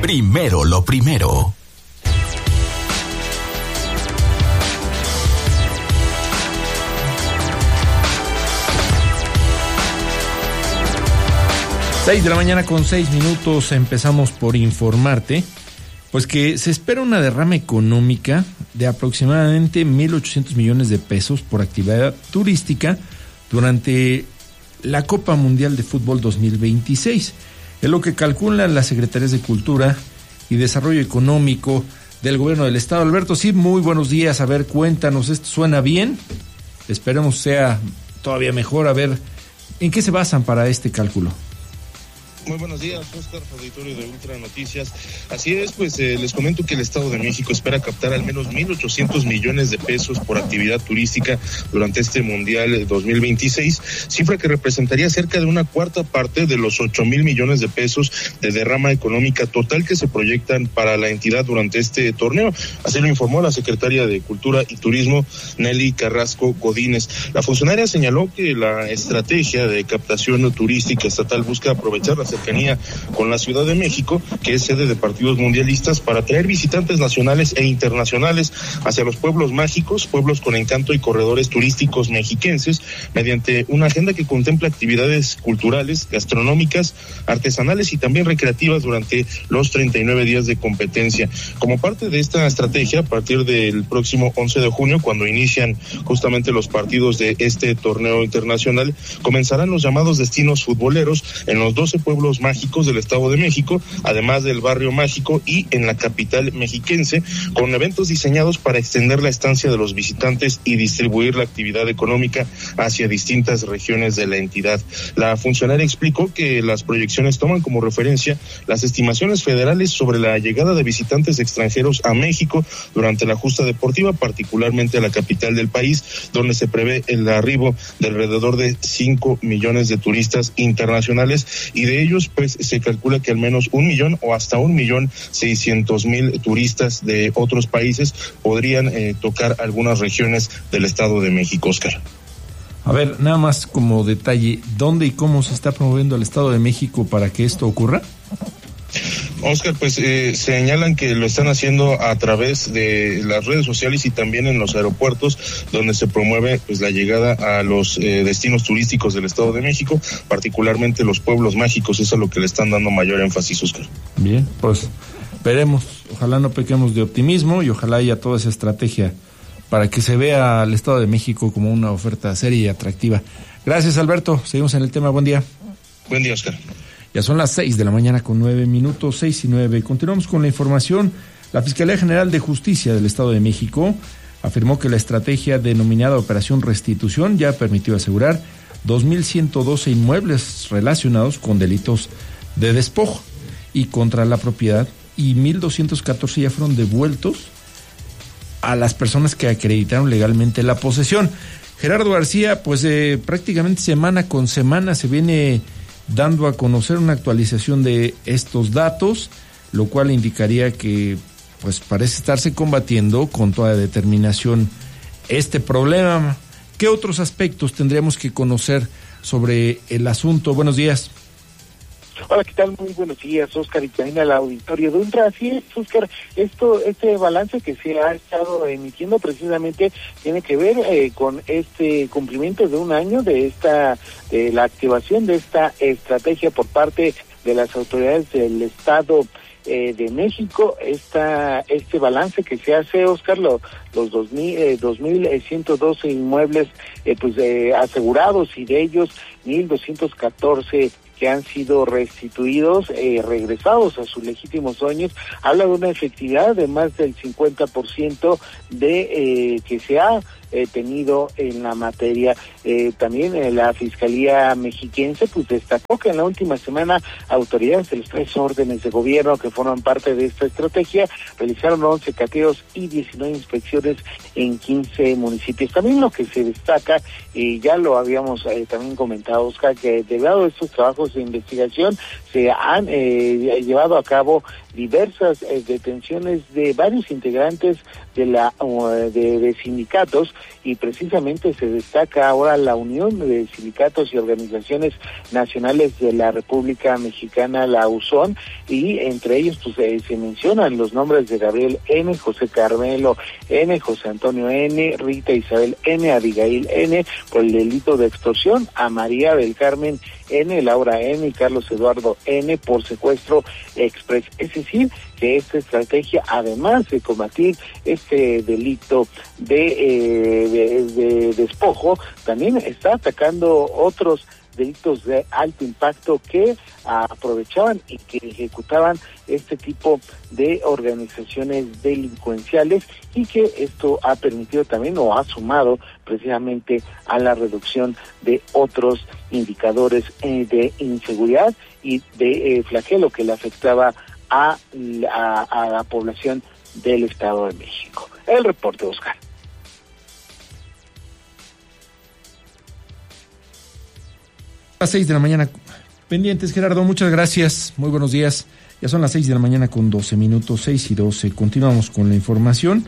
Primero lo primero. Seis de la mañana con 6 minutos. Empezamos por informarte pues que se espera una derrama económica de aproximadamente 1,800 millones de pesos por actividad turística durante la Copa Mundial de Fútbol 2026. Es lo que calculan las Secretarías de Cultura y Desarrollo Económico del Gobierno del Estado. Alberto, sí, muy buenos días. A ver, cuéntanos, ¿esto suena bien? Esperemos sea todavía mejor. A ver, ¿en qué se basan para este cálculo? Muy buenos días, Oscar, auditorio de Ultra Noticias. Así es, pues les comento que el Estado de México espera captar al menos 1,800 millones de pesos por actividad turística durante este Mundial 2026, cifra que representaría cerca de una cuarta parte de los 8,000 millones de pesos de derrama económica total que se proyectan para la entidad durante este torneo. Así lo informó la secretaria de Cultura y Turismo, Nelly Carrasco Godínez. La funcionaria señaló que la estrategia de captación turística estatal busca aprovechar la cercanía con la Ciudad de México, que es sede de partidos mundialistas, para atraer visitantes nacionales e internacionales hacia los pueblos mágicos, pueblos con encanto y corredores turísticos mexiquenses, mediante una agenda que contempla actividades culturales, gastronómicas, artesanales y también recreativas durante los 39 días de competencia. Como parte de esta estrategia, a partir del próximo 11 de junio, cuando inician justamente los partidos de este torneo internacional, comenzarán los llamados destinos futboleros en los 12 pueblos mágicos del Estado de México, además del barrio mágico y en la capital mexiquense, con eventos diseñados para extender la estancia de los visitantes y distribuir la actividad económica hacia distintas regiones de la entidad. La funcionaria explicó que las proyecciones toman como referencia las estimaciones federales sobre la llegada de visitantes extranjeros a México durante la justa deportiva, particularmente a la capital del país, donde se prevé el arribo de alrededor de 5 millones de turistas internacionales, y de ellos pues se calcula que al menos 1 millón o hasta 1,600,000 turistas de otros países podrían tocar algunas regiones del Estado de México, Oscar. A ver, nada más como detalle, ¿dónde y cómo se está promoviendo el Estado de México para que esto ocurra? Oscar, pues señalan que lo están haciendo a través de las redes sociales y también en los aeropuertos, donde se promueve pues la llegada a los destinos turísticos del Estado de México, particularmente los pueblos mágicos. Eso es lo que le están dando mayor énfasis, Oscar. Bien, pues veremos, ojalá no pequemos de optimismo y ojalá haya toda esa estrategia para que se vea al Estado de México como una oferta seria y atractiva. Gracias, Alberto, seguimos en el tema. Buen día. Buen día, Oscar. Ya son las 6 de la mañana con 9 minutos, 6:09. Continuamos con la información. La Fiscalía General de Justicia del Estado de México afirmó que la estrategia denominada Operación Restitución ya permitió asegurar 2,112 inmuebles relacionados con delitos de despojo y contra la propiedad, y 1,214 ya fueron devueltos a las personas que acreditaron legalmente la posesión. Gerardo García, pues prácticamente semana con semana se viene dando a conocer una actualización de estos datos, lo cual indicaría que pues parece estarse combatiendo con toda determinación este problema. ¿Qué otros aspectos tendríamos que conocer sobre el asunto? Buenos días. Hola, ¿qué tal? Muy buenos días, Oscar, y también al auditorio de Ultra. Así es, Oscar, este balance que se ha estado emitiendo precisamente tiene que ver con este cumplimiento de un año de la activación de esta estrategia por parte de las autoridades del Estado de México. Este balance que se hace, Oscar, los 2,112 inmuebles asegurados, y de ellos 1,214 que han sido restituidos, regresados a sus legítimos dueños, habla de una efectividad de más del 50% de que se ha tenido en la materia. También la Fiscalía Mexiquense pues destacó que en la última semana autoridades de los 3 órdenes de gobierno que forman parte de esta estrategia realizaron 11 cateos y 19 inspecciones en 15 municipios. También lo que se destaca, y ya lo habíamos también comentado, Oscar, que debido a estos trabajos de investigación se han llevado a cabo diversas detenciones de varios integrantes de sindicatos, y precisamente se destaca ahora la Unión de Sindicatos y Organizaciones Nacionales de la República Mexicana, la USON, y entre ellos pues se mencionan los nombres de Gabriel N., José Carmelo N., José Antonio N., Rita Isabel N., Abigail N., por el delito de extorsión, a María del Carmen N., Laura N. y Carlos Eduardo N. por secuestro express. Es decir, que esta estrategia, además de combatir este delito de despojo, también está atacando otros delitos de alto impacto que aprovechaban y que ejecutaban este tipo de organizaciones delincuenciales, y que esto ha permitido también o ha sumado precisamente a la reducción de otros indicadores de inseguridad y de flagelo que le afectaba a la población del Estado de México. El reporte, Oscar. A las 6 de la mañana. Pendientes, Gerardo, muchas gracias. Muy buenos días. Ya son las 6 de la mañana con 12 minutos, 6 y 12. Continuamos con la información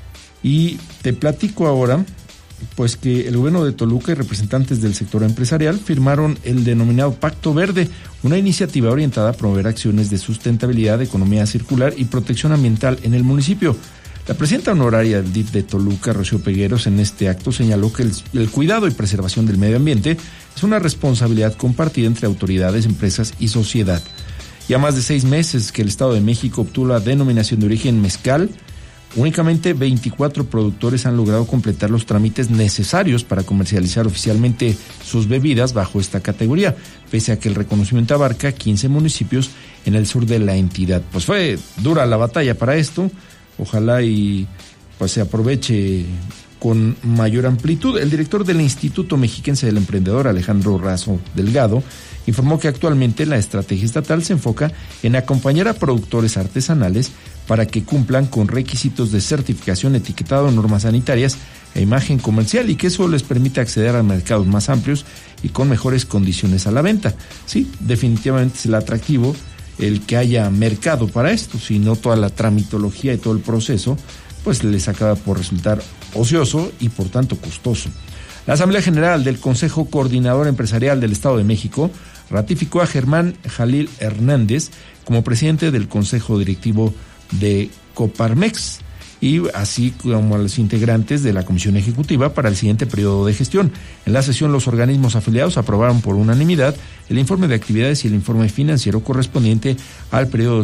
y te platico ahora pues que el gobierno de Toluca y representantes del sector empresarial firmaron el denominado Pacto Verde, una iniciativa orientada a promover acciones de sustentabilidad, economía circular y protección ambiental en el municipio. La presidenta honoraria del DIF de Toluca, Rocío Pegueros, en este acto señaló que el cuidado y preservación del medio ambiente es una responsabilidad compartida entre autoridades, empresas y sociedad. Ya más de 6 meses que el Estado de México obtuvo la denominación de origen mezcal, únicamente 24 productores han logrado completar los trámites necesarios para comercializar oficialmente sus bebidas bajo esta categoría, pese a que el reconocimiento abarca 15 municipios en el sur de la entidad. Pues fue dura la batalla para esto. Ojalá y pues se aproveche con mayor amplitud. El director del Instituto Mexiquense del Emprendedor, Alejandro Razo Delgado, informó que actualmente la estrategia estatal se enfoca en acompañar a productores artesanales para que cumplan con requisitos de certificación, etiquetado, normas sanitarias e imagen comercial, y que eso les permite acceder a mercados más amplios y con mejores condiciones a la venta. Sí, definitivamente es el atractivo el que haya mercado para esto, si no toda la tramitología y todo el proceso pues les acaba por resultar ocioso y por tanto costoso. La Asamblea General del Consejo Coordinador Empresarial del Estado de México ratificó a Germán Jalil Hernández como presidente del Consejo Directivo de Coparmex, y así como a los integrantes de la Comisión Ejecutiva para el siguiente periodo de gestión. En la sesión, los organismos afiliados aprobaron por unanimidad el informe de actividades y el informe financiero correspondiente al periodo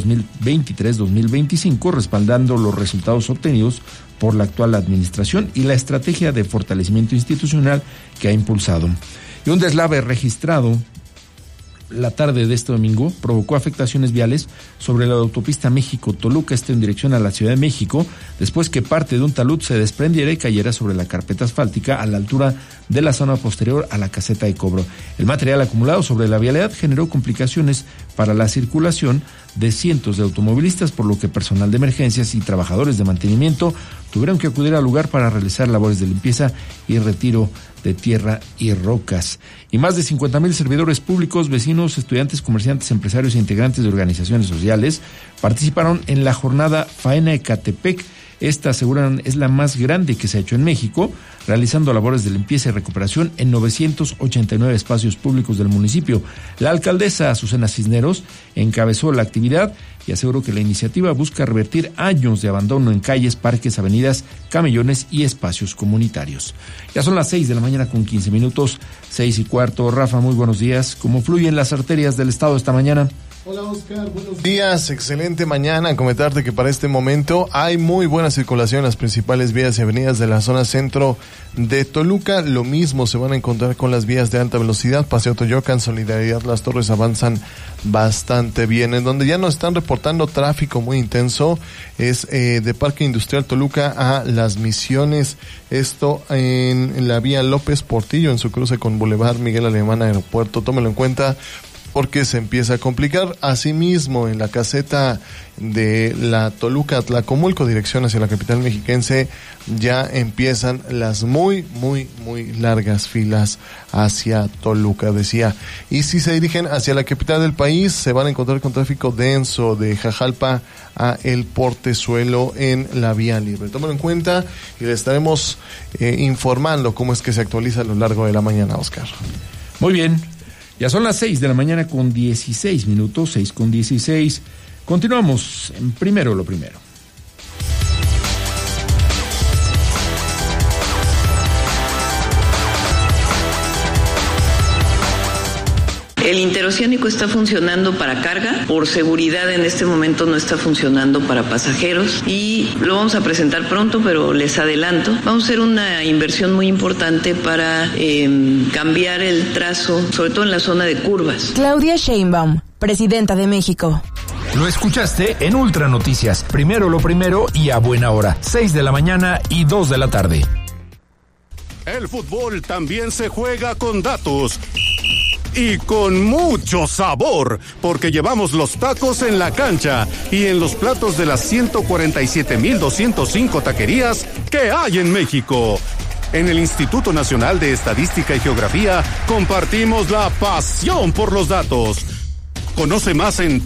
2023-2025, respaldando los resultados obtenidos por la actual administración y la estrategia de fortalecimiento institucional que ha impulsado. Y un deslave registrado la tarde de este domingo provocó afectaciones viales sobre la autopista México-Toluca, en dirección a la Ciudad de México, después que parte de un talud se desprendiera y cayera sobre la carpeta asfáltica a la altura de la zona posterior a la caseta de cobro. El material acumulado sobre la vialidad generó complicaciones para la circulación de cientos de automovilistas, por lo que personal de emergencias y trabajadores de mantenimiento tuvieron que acudir al lugar para realizar labores de limpieza y retiro de tierra y rocas. Y más de 50,000 servidores públicos, vecinos, estudiantes, comerciantes, empresarios e integrantes de organizaciones sociales participaron en la jornada Faena Ecatepec. Esta, aseguran, es la más grande que se ha hecho en México, realizando labores de limpieza y recuperación en 989 espacios públicos del municipio. La alcaldesa Azucena Cisneros encabezó la actividad y aseguró que la iniciativa busca revertir años de abandono en calles, parques, avenidas, camellones y espacios comunitarios. Ya son las 6 de la mañana con 15 minutos, 6:15. Rafa, muy buenos días. ¿Cómo fluyen las arterias del estado esta mañana? Hola Oscar, buenos días, excelente mañana. Comentarte que para este momento hay muy buena circulación en las principales vías y avenidas de la zona centro de Toluca. Lo mismo se van a encontrar con las vías de alta velocidad. Paseo Toyocan, Solidaridad, Las Torres avanzan bastante bien. En donde ya nos están reportando tráfico muy intenso es de Parque Industrial Toluca a Las Misiones. Esto en la vía López Portillo, en su cruce con Boulevard Miguel Alemán Aeropuerto. Tómelo en cuenta, porque se empieza a complicar. Asimismo, en la caseta de la Toluca Tlacomulco, dirección hacia la capital mexiquense, ya empiezan las muy largas filas hacia Toluca, decía. Y si se dirigen hacia la capital del país, se van a encontrar con tráfico denso de Jajalpa a El Portezuelo en la vía libre. Tómalo en cuenta y le estaremos informando cómo es que se actualiza a lo largo de la mañana, Oscar. Muy bien, ya son las 6 de la mañana con 16 minutos, 6:16. Continuamos en Primero lo Primero. El interoceánico está funcionando para carga, por seguridad en este momento no está funcionando para pasajeros y lo vamos a presentar pronto, pero les adelanto, vamos a hacer una inversión muy importante para cambiar el trazo, sobre todo en la zona de curvas. Claudia Sheinbaum, presidenta de México. Lo escuchaste en Ultra Noticias, Primero lo Primero y a buena hora, 6 de la mañana y 2 de la tarde. El fútbol también se juega con datos. Y con mucho sabor, porque llevamos los tacos en la cancha y en los platos de las 147,205 taquerías que hay en México. En el Instituto Nacional de Estadística y Geografía compartimos la pasión por los datos. Conoce más en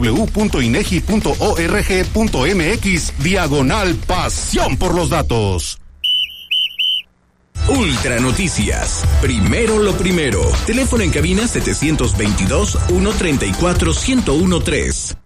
www.inegi.org.mx/pasión por los datos. Ultra Noticias, Primero lo Primero. Teléfono en cabina 722-134-1013.